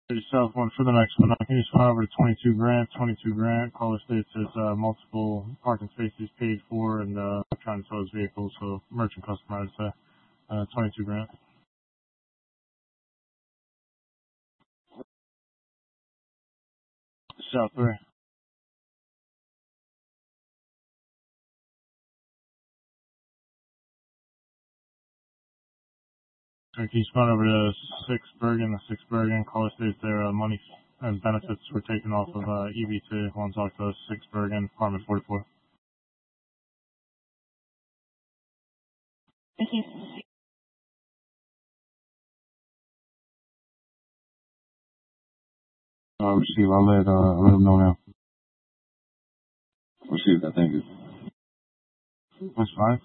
Yourself one for the next one. I can just run over to 22 Grant. 22 Grant. Caller states there's multiple parking spaces paid for, and trying to sell his vehicle, so merchant customer, I'd say. 22 Grant. South 3. So can you run over to 6 Bergen? The 6 Bergen. Caller states their money and benefits were taken off of EBT. Want to talk to 6 Bergen, apartment 44. Thank you. Receive. I'll let them know now. Receive that. Thank you. That's fine.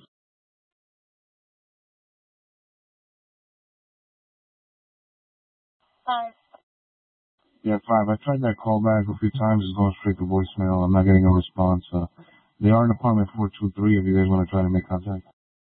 Yeah, 5. I tried that call back a few times. It's going straight to voicemail. I'm not getting a response. They are in apartment 423 if you guys want to try to make contact.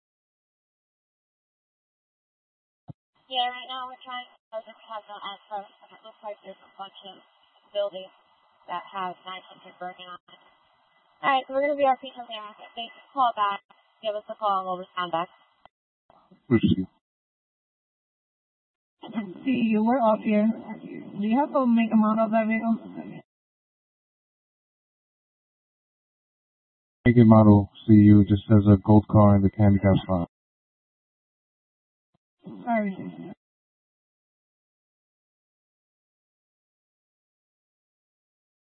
Yeah, right now we're trying to just have no access, and it looks like there's a bunch of buildings that have 900 burning on it. Alright, so we're going to be our feet from there. If they call back, give us a call and we'll respond back. Receive. See, you were off here. Do you have to make a model of that vehicle? Make it model CU just says a gold car in the handicap spot. Sorry.